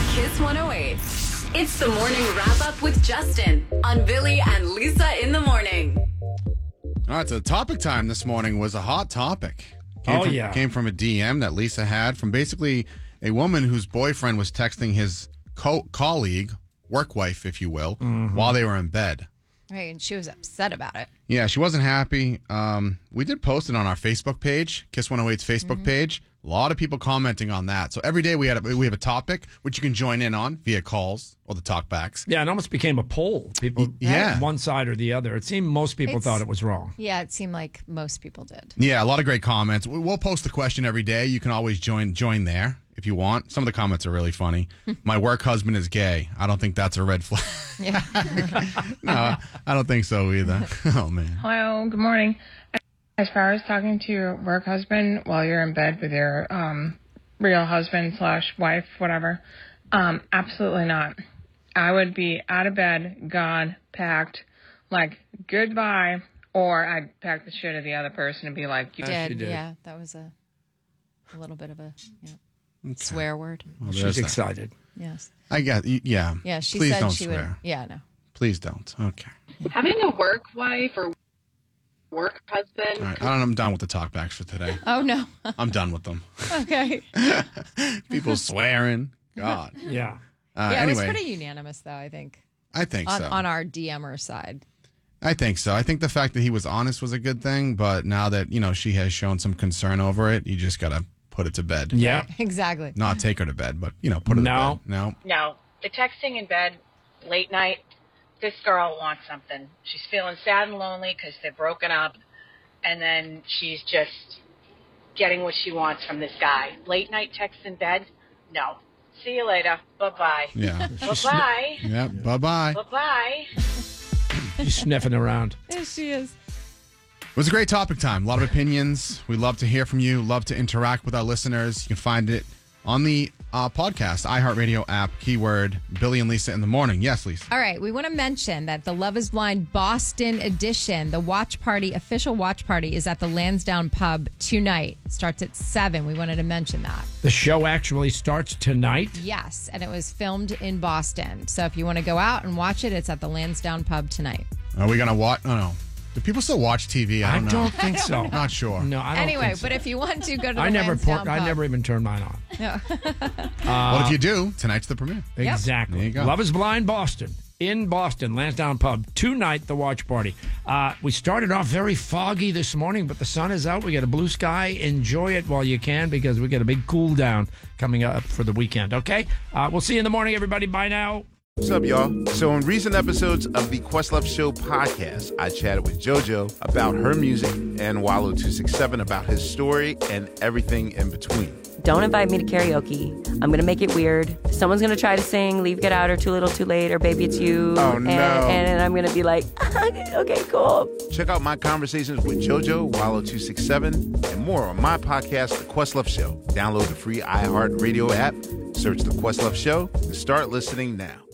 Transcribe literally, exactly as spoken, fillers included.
Kiss one oh eight. It's the morning wrap-up with Justin on Billy and Lisa in the morning. All right, so the topic time this morning was a hot topic. Came Oh, from, yeah. Came from a D M that Lisa had from basically a woman whose boyfriend was texting his co- colleague, work wife, if you will, Mm-hmm. while they were in bed. Right, and she was upset about it. Yeah, she wasn't happy. Um, we did post it on our Facebook page, Kiss one oh eight's Facebook Mm-hmm. page. A lot of people commenting on that. So every day we had a, we have a topic which you can join in on via calls or the talkbacks. Yeah, it almost became a poll. People, yeah. one side or the other. It seemed most people It's- thought it was wrong. Yeah, it seemed like most people did. Yeah, a lot of great comments. We- We'll post the question every day. You can always join join there if you want. Some of the comments are really funny. My work husband is gay. I don't think that's a red flag. Yeah. No, I don't think so either. Oh, man. Hello, good morning. As far as talking to your work husband while you're in bed with your um, real husband slash wife, whatever, um, absolutely not. I would be out of bed, gone, packed, like, goodbye, or I'd pack the shit of the other person and be like, you Yeah, she did, did. yeah. That was a, a little bit of a yeah, swear word. Well, She's there's that. excited. Yes. I guess, yeah. Yeah, she Please said don't she swear. would. Yeah, no. Please don't. Okay. Having a work wife or work husband. All right. I don't, I'm done with the talkbacks for today. Oh, no. I'm done with them. Okay. People swearing. God. Yeah. Uh, yeah, it was anyway, pretty unanimous, though, I think, I think on, so. on our D M R side. I think so. I think the fact that he was honest was a good thing, but now that, you know, she has shown some concern over it, you just got to put it to bed. Yeah. Exactly. Not take her to bed, but, you know, put it No. to bed. No. No, the texting in bed late night, this girl wants something. She's feeling sad and lonely because they're broken up, and then she's just getting what she wants from this guy. Late night text in bed? No. See you later. Bye-bye. Yeah. Bye-bye. Yeah. Bye-bye. Bye-bye. She's sniffing around. Yes, she is. It was a great topic time. A lot of opinions. We love to hear from you. Love to interact with our listeners. You can find it on the uh, podcast, iHeartRadio app, keyword Billy and Lisa in the morning. Yes, Lisa. All right, we want to mention that the Love is Blind Boston edition, the watch party, official watch party, is at the Lansdowne Pub tonight. It starts at seven. We wanted to mention that. The show actually starts tonight. Yes, and it was filmed in Boston. So if you want to go out and watch it, it's at the Lansdowne Pub tonight. Are we going to watch? Oh, no. Do people still watch T V? I I don't know. don't think so. Not sure. No, I don't Anyway, think so. but if you want to, go to the I never Lansdowne por- Pub. I never even turned mine on. Well, if you do, tonight's the premiere. Exactly. There you go. Love is Blind Boston. In Boston, Lansdowne Pub. Tonight, the watch party. Uh, we started off very foggy this morning, but the sun is out. We got a blue sky. Enjoy it while you can because we got a big cool down coming up for the weekend, okay? Uh, we'll see you in the morning, everybody. Bye now. What's up, y'all? So in recent episodes of the Questlove Show podcast, I chatted with JoJo about her music and Wallow two six seven about his story and everything in between. Don't invite me to karaoke. I'm going to make it weird. Someone's going to try to sing Leave, Get Out, or Too Little, Too Late, or Baby It's You. Oh, no. And, and I'm going to be like, okay, cool. Check out my conversations with JoJo, Wallow two six seven, and more on my podcast, The Questlove Show. Download the free iHeartRadio app, search The Questlove Show, and start listening now.